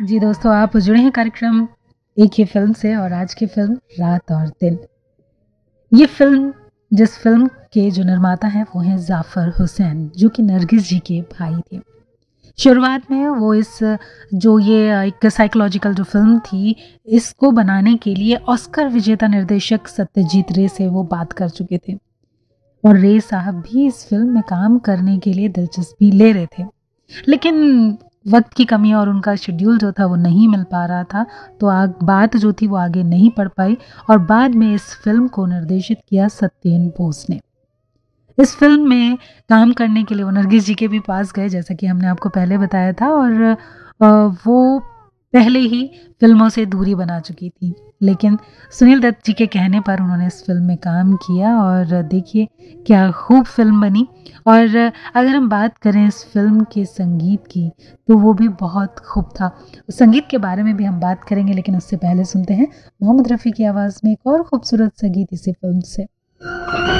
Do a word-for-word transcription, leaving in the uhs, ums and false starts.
जी दोस्तों, आप जुड़े हैं कार्यक्रम एक ही फिल्म से और आज की फिल्म रात और दिन। ये फिल्म जिस फिल्म के जो निर्माता हैं वो हैं जाफ़र हुसैन, जो कि नरगिस जी के भाई थे। शुरुआत में वो इस जो ये एक साइकोलॉजिकल जो फिल्म थी, इसको बनाने के लिए ऑस्कर विजेता निर्देशक सत्यजीत रे से वो बात कर चुके थे और रे साहब भी इस फिल्म में काम करने के लिए दिलचस्पी ले रहे थे। लेकिन वक्त की कमी और उनका शेड्यूल जो था वो नहीं मिल पा रहा था, तो आग बात जो थी वो आगे नहीं बढ़ पाई और बाद में इस फिल्म को निर्देशित किया सत्येन बोस ने। इस फिल्म में काम करने के लिए वो नरगिस जी के भी पास गए, जैसा कि हमने आपको पहले बताया था, और अ, वो पहले ही फिल्मों से दूरी बना चुकी थी। लेकिन सुनील दत्त जी के कहने पर उन्होंने इस फिल्म में काम किया और देखिए क्या खूब फिल्म बनी। और अगर हम बात करें इस फिल्म के संगीत की, तो वो भी बहुत खूब था। संगीत के बारे में भी हम बात करेंगे, लेकिन उससे पहले सुनते हैं मोहम्मद रफ़ी की आवाज़ में एक और खूबसूरत सा गीत इसी फिल्म से।